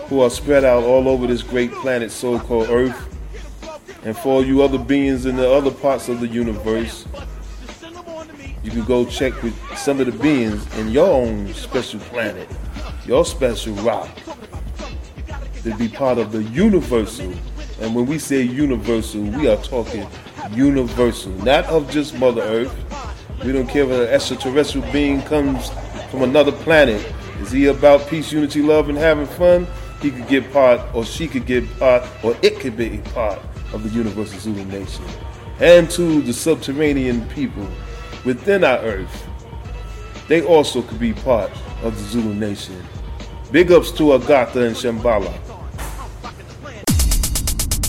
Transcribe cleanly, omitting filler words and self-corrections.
who are spread out all over this great planet so-called Earth, and for all you other beings in the other parts of the universe, you can go check with some of the beings in your own special planet, your special rock, to be part of the universal. And when we say universal, we are talking universal, not of just Mother Earth. We don't care if an extraterrestrial being comes from another planet. Is he about peace, unity, love, and having fun? He could get part, or she could get part, or it could be a part of the universal Zulu Nation. And to the subterranean people within our earth, they also could be part of the Zulu Nation. Big ups to Agatha and Shambhala.